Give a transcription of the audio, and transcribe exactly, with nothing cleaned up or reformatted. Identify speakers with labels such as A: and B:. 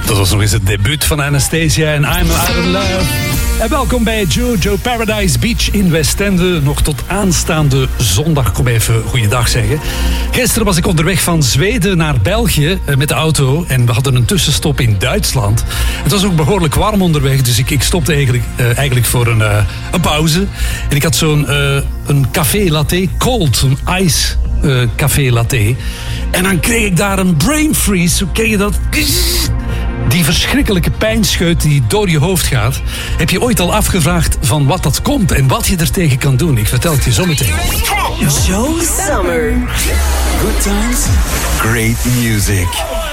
A: Dat was nog eens het debuut van Anastasia en I'm Out of Love. En welkom bij Jojo Paradise Beach in Westende. Nog tot aanstaande zondag. Kom even goeiedag zeggen. Gisteren was ik onderweg van Zweden naar België met de auto. En we hadden een tussenstop in Duitsland. Het was ook behoorlijk warm onderweg. Dus ik, ik stopte eigenlijk, uh, eigenlijk voor een, uh, een pauze. En ik had zo'n uh, een café latte, cold, een ice uh, café latte. En dan kreeg ik daar een brain freeze. Hoe kreeg je dat? Die verschrikkelijke pijnscheut die door je hoofd gaat. Heb je ooit al afgevraagd van wat dat komt en wat je er tegen kan doen? Ik vertel het je zo meteen.
B: Joe Summer.
C: Good times, great music.